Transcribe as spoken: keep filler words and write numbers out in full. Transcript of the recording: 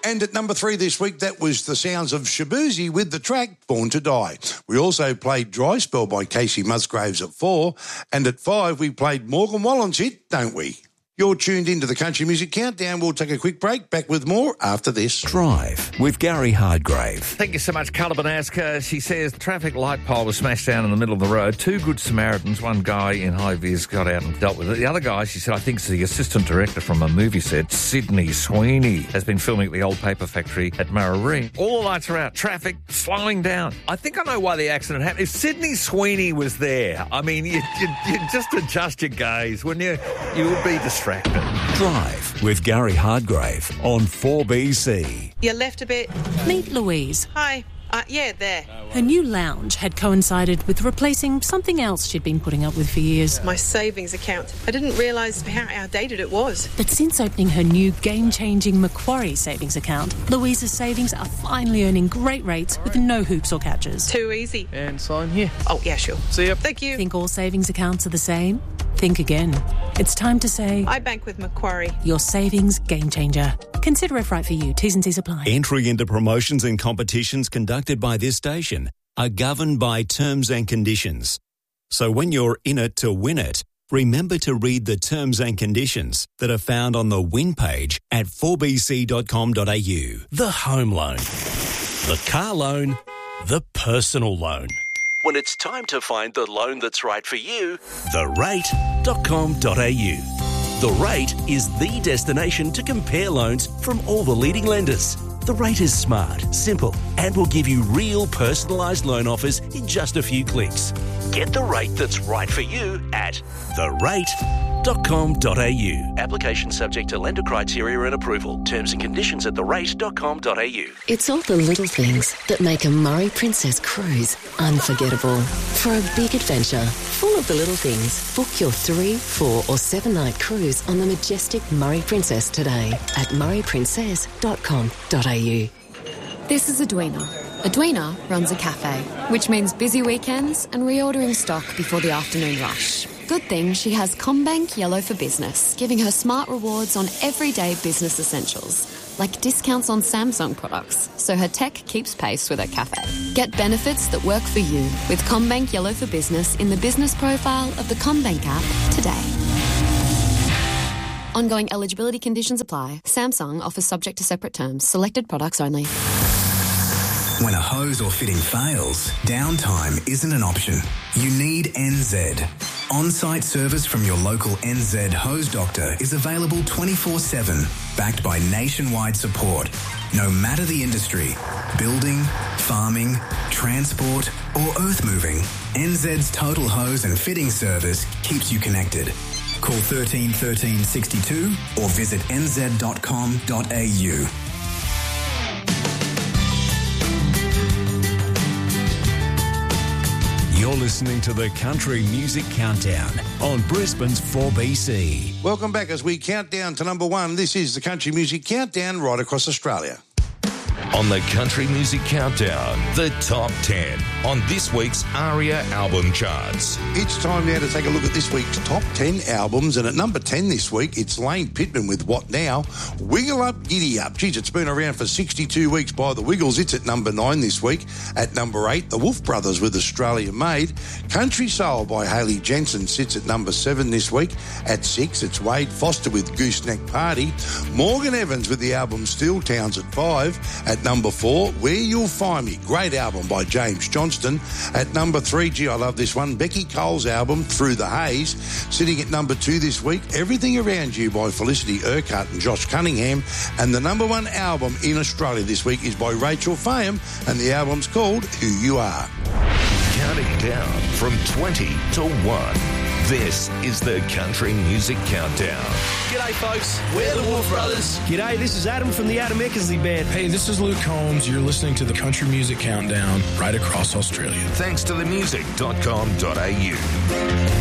And at number three this week, that was the sounds of Shabuzi with the track Born to Die. We also played Dry Spell by Casey Musgraves at four. And at five, we played Morgan Wallen's hit, Don't We? You're tuned into the Country Music Countdown. We'll take a quick break. Back with more after this. Drive with Gary Hardgrave. Thank you so much, Carla Banaska. She says the traffic light pole was smashed down in the middle of the road. Two good Samaritans, one guy in high vis got out and dealt with it. The other guy, she said, I think is the assistant director from a movie set, Sydney Sweeney, has been filming at the old paper factory at Murray. All the lights are out. Traffic slowing down. I think I know why the accident happened. If Sydney Sweeney was there, I mean, you, you, you just adjust your gaze, wouldn't you? You would be distracted. Drive with Gary Hardgrave on four B C. You left a bit. Meet Louise. Hi. Uh, yeah, there. Her new lounge had coincided with replacing something else she'd been putting up with for years. My savings account. I didn't realise how outdated it was. But since opening her new game-changing Macquarie savings account, Louise's savings are finally earning great rates with no hoops or catches. Too easy. And sign here. Oh, yeah, sure. See ya. Thank you. Think all savings accounts are the same? Think again. It's time to say... I bank with Macquarie. Your savings game changer. Consider if right for you. T's and C's apply. Entry into promotions and competitions conducted by this station are governed by terms and conditions. So when you're in it to win it, remember to read the terms and conditions that are found on the win page at four b c dot com dot a u. The home loan, the car loan, the personal loan. When it's time to find the loan that's right for you, the rate dot com dot a u. The Rate is the destination to compare loans from all the leading lenders. The Rate is smart, simple, and will give you real personalised loan offers in just a few clicks. Get the rate that's right for you at the rate dot com dot a u. Application subject to lender criteria and approval. Terms and conditions at the rate dot com dot a u. It's all the little things that make a Murray Princess cruise unforgettable. For a big adventure full of the little things, book your three, four or seven night cruise on the majestic Murray Princess today at murray princess dot com dot a u. This is Edwina. Edwina runs a cafe, which means busy weekends and reordering stock before the afternoon rush. Good thing she has CommBank Yellow for Business, giving her smart rewards on everyday business essentials, like discounts on Samsung products, so her tech keeps pace with her cafe. Get benefits that work for you with CommBank Yellow for Business in the business profile of the CommBank app today. Ongoing eligibility conditions apply. Samsung offers subject to separate terms. Selected products only. When a hose or fitting fails, downtime isn't an option. You need N Z. On-site service from your local N Z hose doctor is available twenty-four seven, backed by nationwide support. No matter the industry, building, farming, transport or earth moving, N Z's total hose and fitting service keeps you connected. Call thirteen thirteen sixty-two or visit n z dot com dot a u. You're listening to the Country Music Countdown on Brisbane's four B C. Welcome back as we count down to number one. This is the Country Music Countdown right across Australia. On the Country Music Countdown, the top ten on this week's ARIA album charts. It's time now to take a look at this week's top ten albums, and at number ten this week, it's Lane Pittman with What Now? Wiggle Up, Giddy Up. Geez, it's been around for sixty-two weeks by the Wiggles. It's at number nine this week. At number eight, the Wolf Brothers with Australia Made. Country Soul by Hayley Jensen sits at number seven this week. At six, it's Wade Foster with Gooseneck Party. Morgan Evans with the album Steel Towns at five. At number four, Where You'll Find Me, great album by James Johnston. At number three, gee, I love this one, Becky Cole's album, Through the Haze. Sitting at number two this week, Everything Around You by Felicity Urquhart and Josh Cunningham. And the number one album in Australia this week is by Rachel Faham, and the album's called Who You Are. Counting down from twenty to one. This is the Country Music Countdown. G'day, folks. We're the Wolf Brothers. G'day, this is Adam from the Adam Eckersley Band. Hey, this is Luke Combs. You're listening to the Country Music Countdown right across Australia. Thanks to the music dot com dot a u.